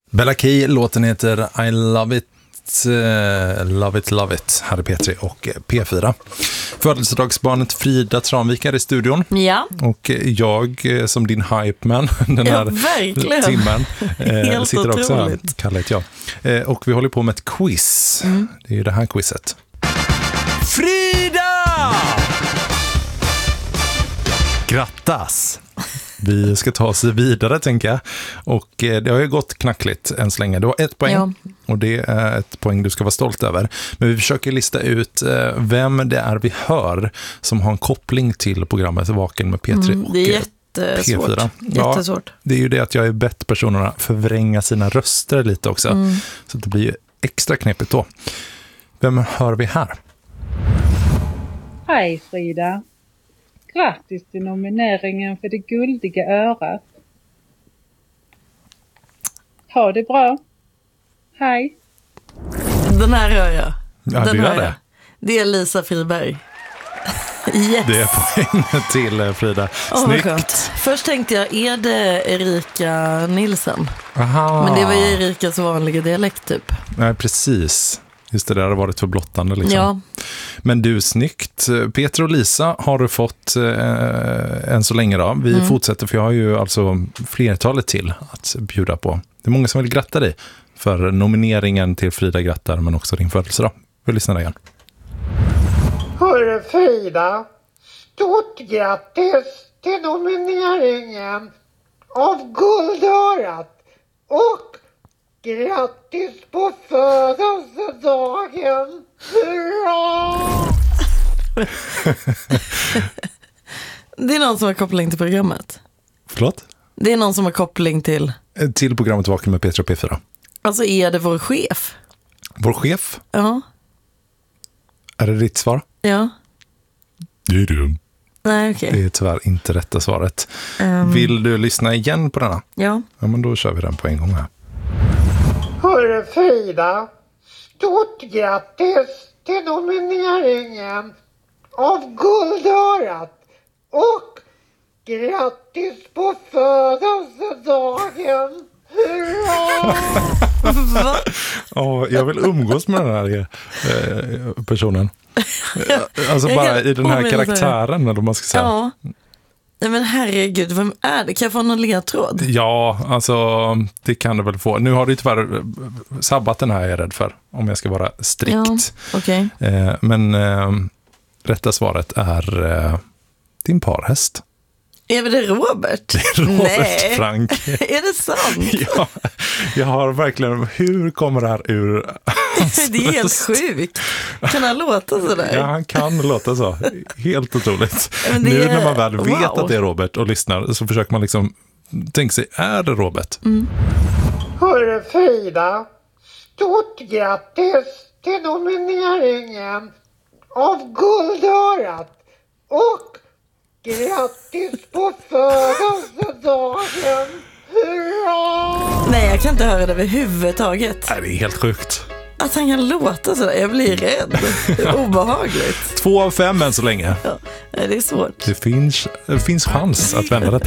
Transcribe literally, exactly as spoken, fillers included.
Bella Key, låten heter I Love It, uh, Love It, Love It, här är P tre och P fyra. Födelsedagsbarnet Frida Tranvik är i studion. Ja. Och jag som din hype-man den här ja, timmen eh, sitter också här, Kalle heter jag. Eh, och vi håller på med ett quiz. Mm. Det är ju det här quizet. Frida! Grattas! Vi ska ta oss vidare, tänker jag. Och eh, det har ju gått knackligt än så länge. Du har ett poäng. Ja. Och det är ett poäng du ska vara stolt över. Men vi försöker lista ut eh, vem det är vi hör som har en koppling till programmet Vaken med P tre mm, och det är jättesvårt. P fyra. Ja, jättesvårt. Det är ju det att jag har bett personerna förvränga sina röster lite också. Mm. Så det blir ju extra knepigt då. Vem hör vi här? Hej Frida. Grattis till nomineringen för det guldiga örat. Ha det bra. Hej. Den här hör jag. Ja, Den du hör gör det. Jag. Det är Lisa Friberg. Yes. Det är poäng till Frida. Snyggt. Oh, först tänkte jag, är det Erika Nilsson? Aha. Men det var ju Erikas vanliga dialekt typ. Nej, precis. Just det, där har varit för blottande liksom. Ja. Men du, snyggt. Peter och Lisa har du fått eh, än så länge då. Vi mm. fortsätter, för jag har ju alltså flertalet till att bjuda på. Det är många som vill gratta dig för nomineringen till Frida Grattar, men också din födelsedag. Vi lyssnar igen. Hörru Frida, stort grattis till nomineringen av Guldörat och grattis på födelsedagen! Hurra! Det är någon som har koppling till programmet. Förlåt? Det är någon som har koppling till... Till programmet Vaken med P tre och P fyra. Alltså är det vår chef? Vår chef? Ja. Är det ditt svar? Ja. Det är du. Nej, okej. Okay. Det är tyvärr inte rätta svaret. Um... Vill du lyssna igen på denna? Ja. Ja, men då kör vi den på en gång här. Hörru Frida, stort grattis till nomineringen av Guldörat och grattis på födelsedagen! Hurra! Va? Oh, jag vill umgås med den här eh, personen. Alltså bara i den här karaktären, eller man ska säga. Ja. Nej men herregud, vem är det? Kan jag få någon ledtråd? Ja, alltså det kan du väl få. Nu har du tyvärr sabbat den här, jag är rädd för, om jag ska vara strikt. Ja, okay. eh, men eh, rätta svaret är eh, din parhäst. Är det Robert? Det är Robert Nej. Frank. Är det sant? Ja, jag har verkligen, hur kommer det här ur? Det är helt sjukt. Kan han låta så där? Ja, han kan låta så. Helt otroligt. Men nu är... när man väl vet wow. att det är Robert och lyssnar, så försöker man liksom tänka sig, är det Robert? Mm. Hörru Frida, stort grattis till nomineringen av Guldörat och grattis på födelsedagen! Hurra! Nej, jag kan inte höra det överhuvudtaget. Nej, det är helt sjukt. Att han kan låta sådär, jag blir rädd. Det är obehagligt. Två av fem än så länge. Ja, det är svårt. Det finns, det finns chans att vända detta.